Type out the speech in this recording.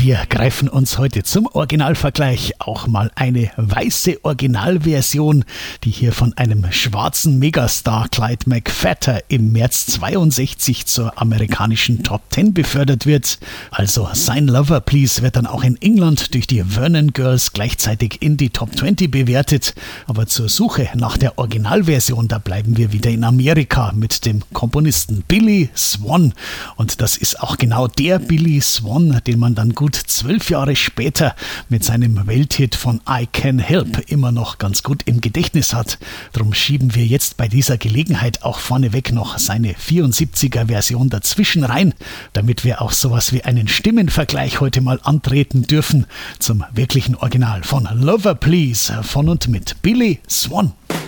Wir greifen uns heute zum Originalvergleich auch mal eine weiße Originalversion, die hier von einem schwarzen Megastar Clyde McPhatter im März 62 zur amerikanischen Top 10 befördert wird. Also sein Lover Please wird dann auch in England durch die Vernon Girls gleichzeitig in die Top 20 bewertet. Aber zur Suche nach der Originalversion, da bleiben wir wieder in Amerika mit dem Komponisten Billy Swan. Und das ist auch genau der Billy Swan, den man dann gut 12 Jahre später mit seinem Welthit von I Can Help immer noch ganz gut im Gedächtnis hat. Drum schieben wir jetzt bei dieser Gelegenheit auch vorneweg noch seine 74er Version dazwischen rein, damit wir auch sowas wie einen Stimmenvergleich heute mal antreten dürfen zum wirklichen Original von Lover Please von und mit Billy Swan.